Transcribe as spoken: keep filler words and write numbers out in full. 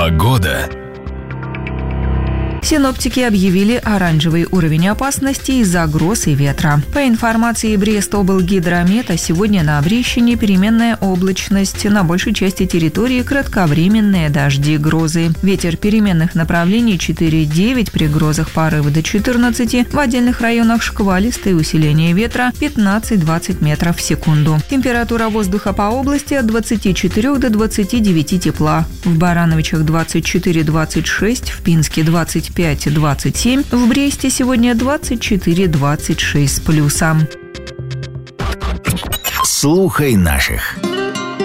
Погода. Синоптики объявили оранжевый уровень опасности из-за гроз и ветра. По информации Брестоблгидромета, сегодня на Брещине переменная облачность, на большей части территории кратковременные дожди, грозы. Ветер переменных направлений четыре-девять, при грозах порывы до четырнадцати, в отдельных районах шквалистое усиление ветра пятнадцать-двадцать метров в секунду. Температура воздуха по области от двадцати четырёх до двадцати девяти тепла. В Барановичах двадцать четыре-двадцать шесть, в Пинске двадцать пять-двадцать семь, в Бресте сегодня двадцать четыре-двадцать шесть с плюсом. Слухай наших.